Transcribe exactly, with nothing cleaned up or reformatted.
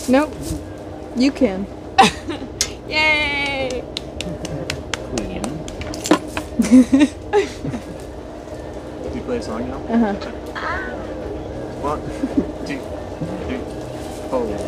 Nope. You can. Yay! Queen. Do you play a song now? Uh huh. One, two, three, four.